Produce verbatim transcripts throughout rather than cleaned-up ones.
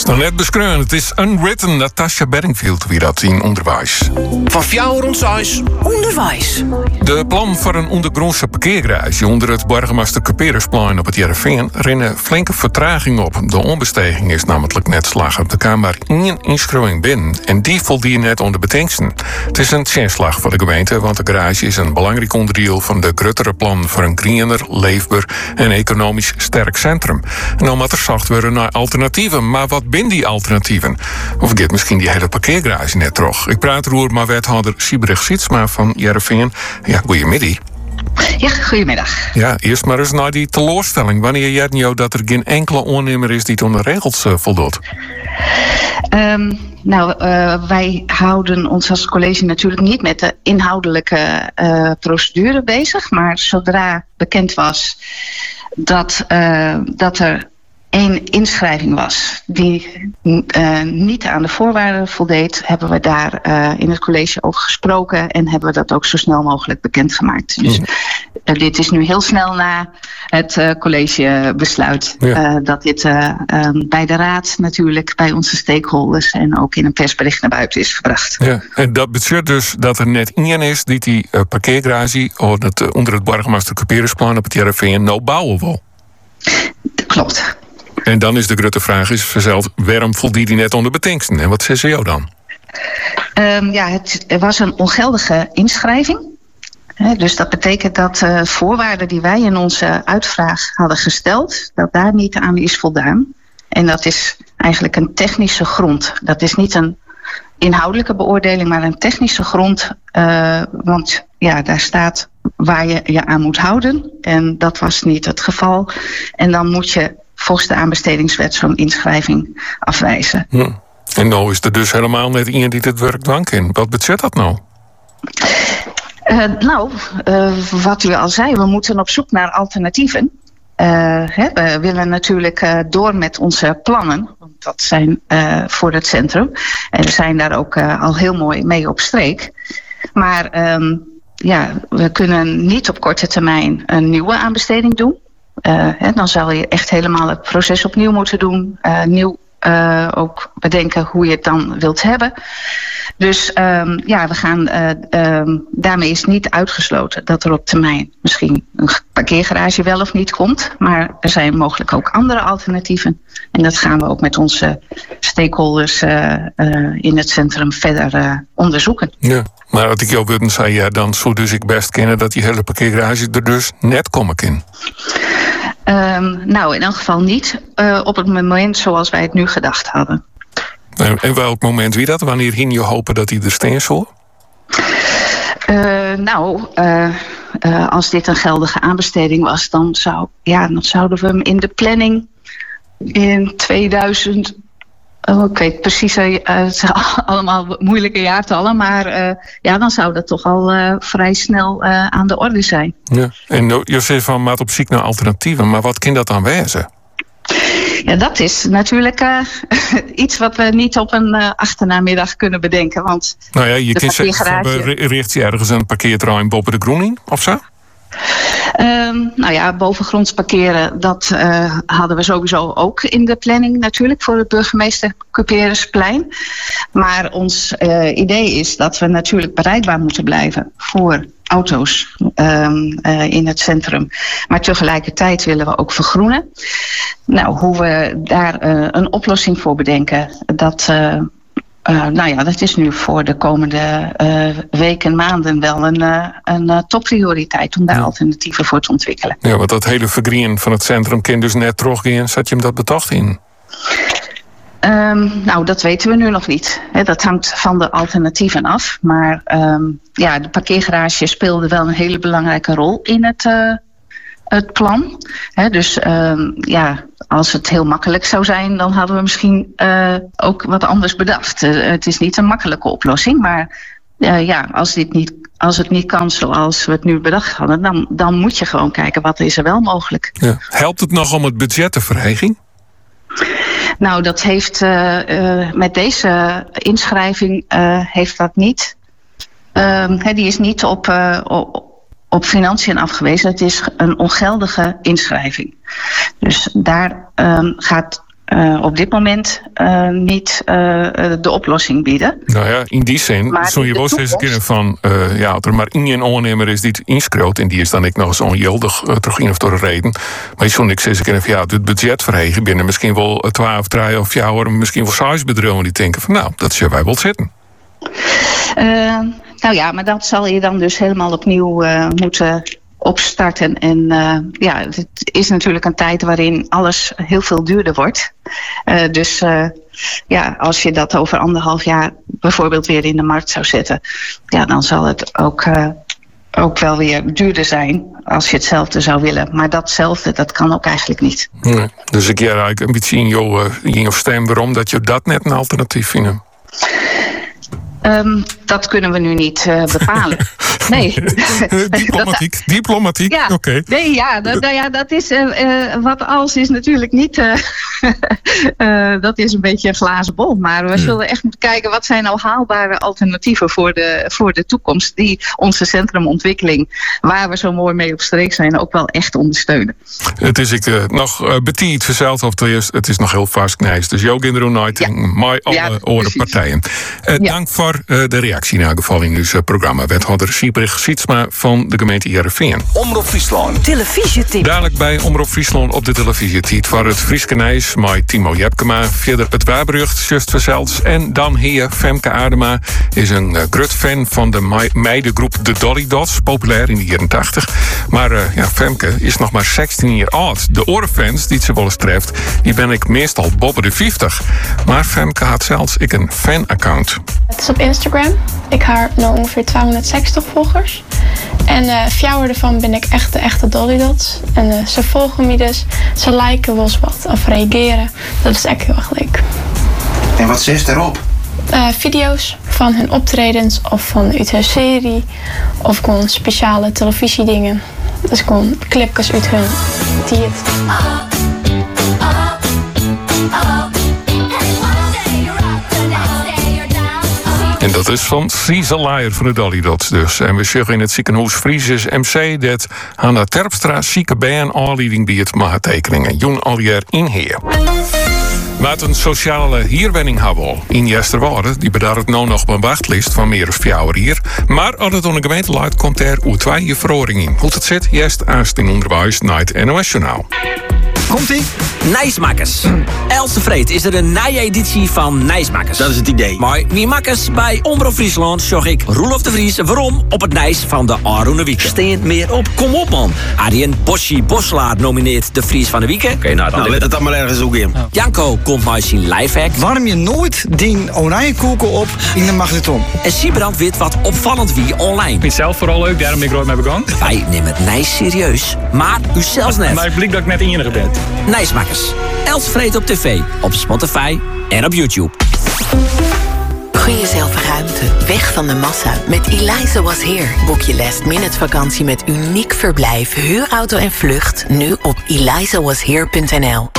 Dan net beschreven, het is Unwritten, Natasha Bedingfield wie dat in onderwijs. Van jou rond zes. Onderwijs. De plan voor een ondergrondse parkeergarage onder het Burgemeester Couperusplein op het Jereveen rennen flinke vertraging op. De onbesteging is namelijk net slag op de Kamer één inschrijving binnen en die voldient net onder betenksten. Het is een tjinslag voor de gemeente, want de garage is een belangrijk onderdeel van de gruttere plan voor een greener, leefbaar en economisch sterk centrum. En dan moet er zacht worden naar alternatieven, maar wat binnen die alternatieven? Of gaat misschien die hele parkeergarage net terug? Ik praat erover met wethouder Siebrich Sietsma van Jereveen. Ja, goedemiddag. Ja, goedemiddag. Ja, eerst maar eens naar die teleurstelling. Wanneer jij jou dat er geen enkele ondernemer is die tot de regels uh, voldoet? Um, nou, uh, wij houden ons als college natuurlijk niet met de inhoudelijke uh, procedure bezig. Maar zodra bekend was dat, uh, dat er één inschrijving was die uh, niet aan de voorwaarden voldeed, hebben we daar uh, in het college over gesproken en hebben we dat ook zo snel mogelijk bekendgemaakt. Dus uh, dit is nu heel snel na het uh, collegebesluit ja. uh, dat dit uh, um, bij de raad natuurlijk, bij onze stakeholders en ook in een persbericht naar buiten is gebracht. Ja, en dat betekent dus dat er net één is die die uh, parkeergarage onder het, onder het Burgemeester Couperusplein op het Jereveen nou bouwen wil. Klopt. En dan is de grote vraag is vanzelf, waarom voldoet die net onder betenksten? En wat zeggen ze jou dan? Um, ja, het was een ongeldige inschrijving. He, dus dat betekent dat uh, voorwaarden die wij in onze uitvraag hadden gesteld, dat daar niet aan is voldaan. En dat is eigenlijk een technische grond. Dat is niet een inhoudelijke beoordeling, maar een technische grond. Uh, want ja, daar staat waar je je aan moet houden. En dat was niet het geval. En dan moet je volgens de aanbestedingswet zo'n inschrijving afwijzen. Hm. En nou is er dus helemaal net iemand die dit werk dwang in. Wat betekent dat nou? Uh, nou, uh, wat u al zei, we moeten op zoek naar alternatieven. Uh, hè, we willen natuurlijk uh, door met onze plannen. Want dat zijn uh, voor het centrum. En we zijn daar ook uh, al heel mooi mee op streek. Maar um, ja, we kunnen niet op korte termijn een nieuwe aanbesteding doen. Uh, hè, dan zal je echt helemaal het proces opnieuw moeten doen. Uh, nieuw uh, ook bedenken hoe je het dan wilt hebben. Dus um, ja, we gaan, uh, um, daarmee is niet uitgesloten dat er op termijn misschien een parkeergarage wel of niet komt. Maar er zijn mogelijk ook andere alternatieven. En dat gaan we ook met onze stakeholders uh, uh, in het centrum verder uh, onderzoeken. Ja, maar als ik jou wilde zei, ja, dan zou dus ik best kennen dat die hele parkeergarage er dus net komen kan. Um, nou, in elk geval niet uh, op het moment zoals wij het nu gedacht hadden. En, en welk moment wie dat? Wanneer ging je hopen dat hij er steen zou? Uh, nou, uh, uh, als dit een geldige aanbesteding was, dan, zou, ja, dan zouden we hem in de planning in tweeduizend... Oh, ik weet precies, uh, het zijn allemaal moeilijke jaartallen, maar uh, ja, dan zou dat toch al uh, vrij snel uh, aan de orde zijn. Ja. En je zegt van maat op zoek naar alternatieven, maar wat kan dat dan wezen? Ja, dat is natuurlijk uh, iets wat we niet op een uh, achternamiddag kunnen bedenken. Want nou ja, je kunt zeggen, richt je ergens een parkeerterrein boven de Groening of zo? Um, nou ja, bovengronds parkeren, dat uh, hadden we sowieso ook in de planning natuurlijk voor het burgemeester Couperusplein. Maar ons uh, idee is dat we natuurlijk bereikbaar moeten blijven voor auto's um, uh, in het centrum. Maar tegelijkertijd willen we ook vergroenen. Nou, hoe we daar uh, een oplossing voor bedenken, dat... Uh, Uh, nou ja, dat is nu voor de komende uh, weken, maanden wel een, uh, een uh, topprioriteit om daar ja. alternatieven voor te ontwikkelen. Ja, want dat hele vergroenen van het centrum kan dus net teruggaan. Zat je hem dat betocht in? Um, nou, dat weten we nu nog niet. He, dat hangt van de alternatieven af. Maar um, ja, de parkeergarage speelde wel een hele belangrijke rol in het... Uh, het plan. He, dus um, ja, als het heel makkelijk zou zijn, dan hadden we misschien uh, ook wat anders bedacht. Uh, het is niet een makkelijke oplossing, maar uh, ja, als, dit niet, als het niet kan zoals we het nu bedacht hadden, dan, dan moet je gewoon kijken wat is er wel mogelijk. Ja. Helpt het nog om het budget te verheging? Nou, dat heeft uh, uh, met deze inschrijving uh, heeft dat niet. Uh, he, die is niet op... Uh, op op financiën afgewezen. Het is een ongeldige inschrijving. Dus daar um, gaat uh, op dit moment uh, niet uh, de oplossing bieden. Nou ja, in die zin zou je wel eens kunnen van... Uh, ja, dat er maar één ondernemer is die het inschroot... en die is dan ik nog eens ongeldig uh, terug in of door de reden. Maar je zou niks eens kunnen van... ja, het budget verhegen binnen misschien wel twaalf, drie of jaar... misschien wel zes bedrijven die denken van... nou, dat zullen wij wel zitten. Uh, nou ja, maar dat zal je dan dus helemaal opnieuw uh, moeten... opstarten. En uh, ja, het is natuurlijk een tijd waarin alles heel veel duurder wordt. Uh, dus uh, ja, als je dat over anderhalf jaar bijvoorbeeld weer in de markt zou zetten, ja, dan zal het ook, uh, ook wel weer duurder zijn als je hetzelfde zou willen. Maar datzelfde, dat kan ook eigenlijk niet. Nee, dus ik ja, eigenlijk een beetje in jouw, uh, in jouw stem waarom dat je dat net een alternatief vindt. Um, dat kunnen we nu niet uh, bepalen. Nee. Diplomatiek, dat, diplomatiek, ja, oké. Okay. Nee, ja, dat, nou ja, dat is... Uh, uh, wat als is natuurlijk niet... Uh, uh, dat is een beetje een glazen bol. Maar we ja. zullen echt moeten kijken... wat zijn nou haalbare alternatieven voor de, voor de toekomst... die onze centrumontwikkeling... waar we zo mooi mee op streek zijn... ook wel echt ondersteunen. Het is ik uh, nog uh, betiet verzeld of het, het is nog heel vast knijs. Dus jou kinderen nooit in mij alle ja, orenpartijen. Uh, ja. Dank voor uh, de reactie naar geval in ons uh, programma. Wethouder Siebrich Sietsma van de gemeente Heerenveen. Omroep Friesland. Televisietijd. Dadelijk bij Omroep Friesland op de televisietijd voor het Frieske Nijs met Timo Jepkema. Verder het Waarberucht, Just Verzelds. En dan hier Femke Adema is een uh, groot fan van de meidengroep de Dolly Dots. Populair in de jaren tachtig. Maar uh, ja, Femke is nog maar zestien jaar oud. De orenfans die ze wel eens treft, die ben ik meestal boven de vijftig. Maar Femke had zelfs ik een fan-account. Het is op Instagram. Ik heb nu ongeveer tweehonderdzestig volgers. En uh, vier ervan ben ik echt de echte Dolly Dots. En uh, ze volgen me dus. Ze liken wel eens wat of reageren. Dat is echt heel erg leuk. En wat zegt erop? Uh, video's van hun optredens of van uit hun serie. Of gewoon speciale televisiedingen. Dus gewoon clipjes uit hun dieet. En dat is van Friese Leier van de Dolly Dots dus. En we zeggen in het ziekenhuis Frieses M C dat Hanna Terpstra zieke bij aanleiding die het mag tekeningen. Jong alweer in heer. Wat een sociale hierwenning hebben in Jesterwoude, die bedaart nou nog op een wachtlijst van meer dan vier hier. Maar als het aan de gemeente luidt, komt er hoe twee je verhoring in. Hoe het zit, juist aanst in onderwijs naar het N O S-journaal. Komt-ie? Nijsmakers. Else Vreed is er een nij-editie van Nijsmakers. Dat is het idee. Maar wie makkers bij Omroep Friesland zag ik Roelof de Vries waarom op het Nijs van de Aroene Wieken. Steent meer op, kom op man. Arjen Boschi Boslaar nomineert de Vries van de Wieken. Oké, okay, nou dan nou, let het dan maar ergens ook in. Janko komt maar zijn lifehack. Warm je nooit die oranje koeken op in de magneton. En Siebrand weet wat opvallend wie online. Ik vind het zelf vooral leuk, daarom ben ik er ooit mee begonnen. Wij nemen het Nijs serieus, maar u zelfs net. Maar ik blik dat ik net enige ben. Nijsmakers. Els Vreed op tv, op Spotify en op YouTube. Gun jezelf ruimte, weg van de massa. Met Eliza Was Here boek je last minute vakantie met uniek verblijf, huurauto en vlucht. Nu op eliza was here punt n l.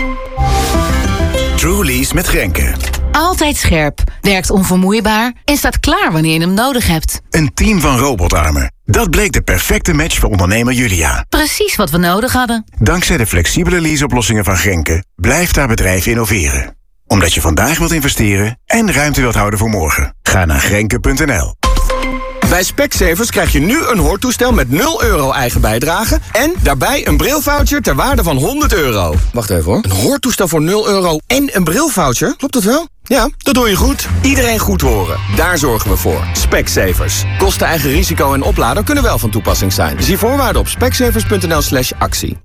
Truly's met Grenke. Altijd scherp, werkt onvermoeibaar en staat klaar wanneer je hem nodig hebt. Een team van robotarmen. Dat bleek de perfecte match voor ondernemer Julia. Precies wat we nodig hadden. Dankzij de flexibele leaseoplossingen van Grenke blijft haar bedrijf innoveren. Omdat je vandaag wilt investeren en ruimte wilt houden voor morgen. Ga naar grenke punt n l. Bij Specsavers krijg je nu een hoortoestel met nul euro eigen bijdrage en daarbij een brilvoucher ter waarde van honderd euro. Wacht even hoor. Een hoortoestel voor nul euro en een brilvoucher? Klopt dat wel? Ja, dat doe je goed. Iedereen goed horen. Daar zorgen we voor. Specsavers. Kosten, eigen risico en oplader kunnen wel van toepassing zijn. Zie voorwaarden op specsavers punt n l slash actie.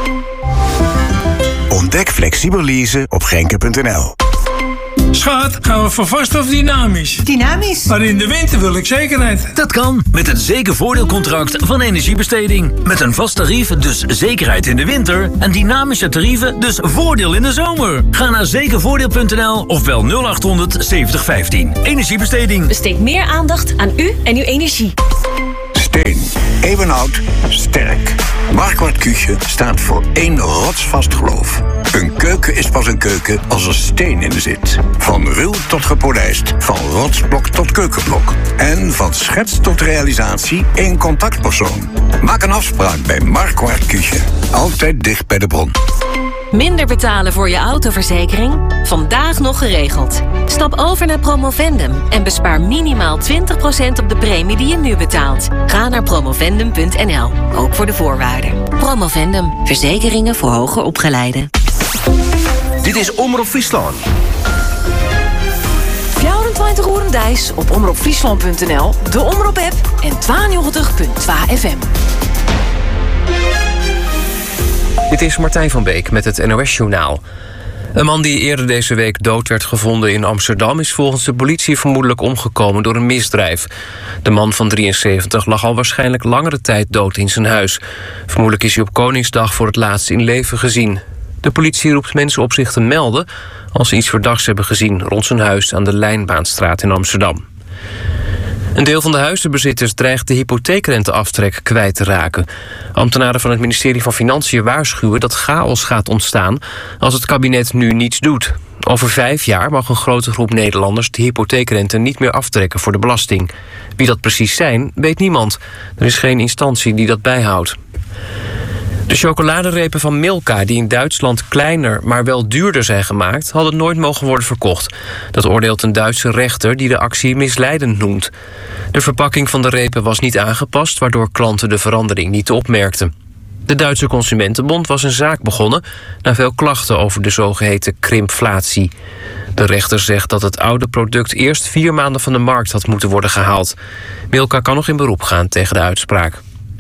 Ontdek flexibel leasen op grenke punt n l. Schat, gaan we voor vast of dynamisch? Dynamisch? Maar in de winter wil ik zekerheid. Dat kan, met het zekervoordeelcontract van Energiebesteding. Met een vast tarief, dus zekerheid in de winter. En dynamische tarieven, dus voordeel in de zomer. Ga naar zekervoordeel punt n l of bel nul acht honderd zeventig vijftien. Energiebesteding. Besteed meer aandacht aan u en uw energie. Steen. Eeuwenoud. Sterk. Marquardt Küche staat voor één rotsvast geloof. Een keuken is pas een keuken als er steen in zit. Van ruw tot gepolijst. Van rotsblok tot keukenblok. En van schets tot realisatie één contactpersoon. Maak een afspraak bij Marquardt Küche. Altijd dicht bij de bron. Minder betalen voor je autoverzekering? Vandaag nog geregeld. Stap over naar Promovendum en bespaar minimaal twintig procent op de premie die je nu betaalt. Ga naar promovendum punt n l, ook voor de voorwaarden. Promovendum, verzekeringen voor hoger opgeleiden. Dit is Omroep Friesland. vierentwintig uur Dijs op omroep friesland punt n l, de Omroep-app en tweeënnegentig punt twee F M. Dit is Martijn van Beek met het N O S-journaal. Een man die eerder deze week dood werd gevonden in Amsterdam is volgens de politie vermoedelijk omgekomen door een misdrijf. De man van drieënzeventig lag al waarschijnlijk langere tijd dood in zijn huis. Vermoedelijk is hij op Koningsdag voor het laatst in leven gezien. De politie roept mensen op zich te melden als ze iets verdachts hebben gezien rond zijn huis aan de Lijnbaanstraat in Amsterdam. Een deel van de huizenbezitters dreigt de hypotheekrenteaftrek kwijt te raken. Ambtenaren van het ministerie van Financiën waarschuwen dat chaos gaat ontstaan als het kabinet nu niets doet. Over vijf jaar mag een grote groep Nederlanders de hypotheekrente niet meer aftrekken voor de belasting. Wie dat precies zijn, weet niemand. Er is geen instantie die dat bijhoudt. De chocoladerepen van Milka, die in Duitsland kleiner, maar wel duurder zijn gemaakt, hadden nooit mogen worden verkocht. Dat oordeelt een Duitse rechter die de actie misleidend noemt. De verpakking van de repen was niet aangepast, waardoor klanten de verandering niet opmerkten. De Duitse Consumentenbond was een zaak begonnen na veel klachten over de zogeheten krimpflatie. De rechter zegt dat het oude product eerst vier maanden van de markt had moeten worden gehaald. Milka kan nog in beroep gaan tegen de uitspraak.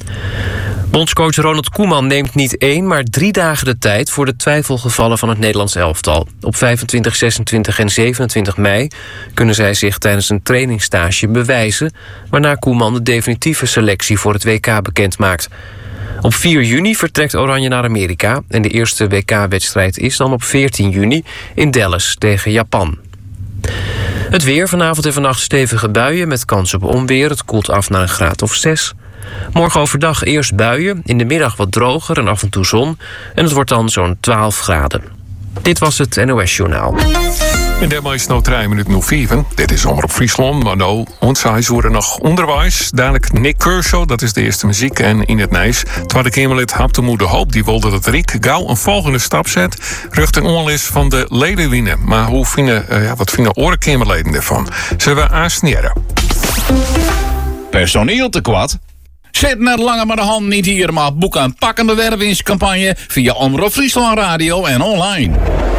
Bondscoach Ronald Koeman neemt niet één, maar drie dagen de tijd voor de twijfelgevallen van het Nederlands elftal. Op vijfentwintig, zesentwintig en zevenentwintig mei kunnen zij zich tijdens een trainingsstage bewijzen, waarna Koeman de definitieve selectie voor het W K bekendmaakt. Op vier juni vertrekt Oranje naar Amerika en de eerste W K-wedstrijd is dan op veertien juni in Dallas tegen Japan. Het weer, vanavond en vannacht stevige buien met kans op onweer. Het koelt af naar een graad of zes. Morgen overdag eerst buien, in de middag wat droger en af en toe zon. En het wordt dan zo'n twaalf graden. Dit was het N O S-journaal. En daarmee is het nou drie minuten nog vier. Dit is Omroep Friesland, maar nou, ons worden nog onderwijs. Dadelijk Nick Kershaw, dat is de eerste muziek. En in het Nijs, tweede Kamerlid Haptemoe de Hoop, die wilde dat Riek gauw een volgende stap zet. Rucht een onlis van de ledenwinnen. Maar hoe vinden, uh, ja, wat vinden orenkamerleden ervan? Zullen we aansneren? Personeel tekort? Zet net langer maar de hand niet hier, maar boek een pakkende wervingscampagne via Omroep Friesland Radio en online.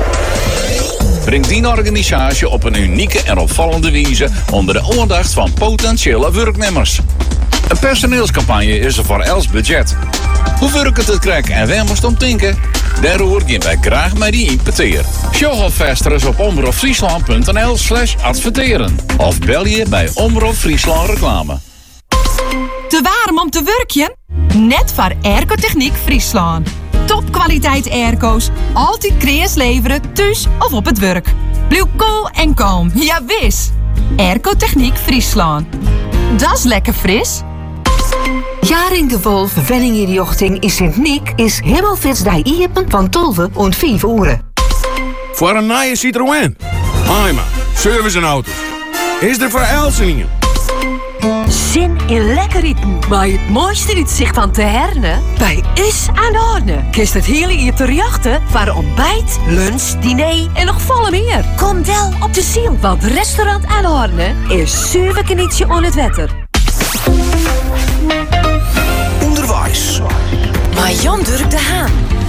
Breng die organisatie op een unieke en opvallende wijze onder de aandacht van potentiële werknemers. Een personeelscampagne is er voor els budget. Hoe werkt het krijg en waar moest om denken? Daarover gaan wij graag met die importeer. Show vesters op omroepfriesland punt n l slash adverteren. Of bel je bij Omroep Friesland Reclame. Te warm om te werken? Net voor Airco-Techniek Friesland. Topkwaliteit airco's, altijd kreas leveren, thuis of op het werk. Blijf cool en kalm, ja wis. Airco-Techniek Friesland. Dat is lekker fris. Jaring de Wolf, Wenninginjochting in Sint-Niek is Himmelfits die iepen van tolve en vijf uren. Voor een nieuwe Citroën. Haima, service en auto's. Is er voor Elseningen. Zin in lekker eten, maar het mooiste uitzicht van Te Herne bij Is aan Orne. Kist het hele jaar te jachten voor ontbijt, lunch, diner en nog volle meer. Kom del op de ziel, want restaurant aan Orne is zuiver knietje on het wetter. Onderwijs. Maar Jan Durk de Haan.